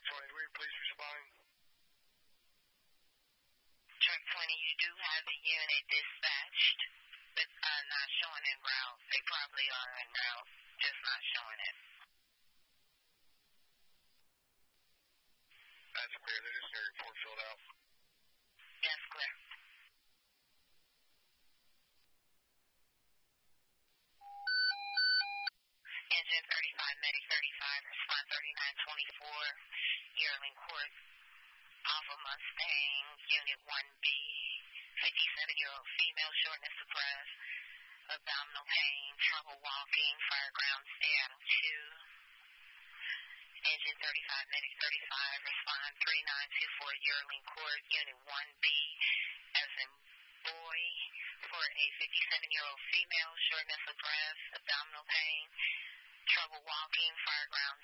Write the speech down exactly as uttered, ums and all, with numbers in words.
twenty, will you please respond? Truck twenty, you do have the unit dispatched, but uh, not showing en route. They probably are en route, just not showing it. That's clear. They're just their report filled out. That's clear. Engine thirty-five, Medic thirty-five, respond thirty-nine twenty-four, Yearling Court, Alpha Mustang, Unit one B, fifty-seven-year-old female, shortness of breath, abdominal pain, trouble walking, fire ground, stay out of two. Engine thirty-five, Medic thirty-five, respond thirty-nine twenty-four, Yearling Court, Unit one B, as in boy, for a fifty-seven-year-old female, shortness of breath, abdominal pain, trouble walking, fire ground,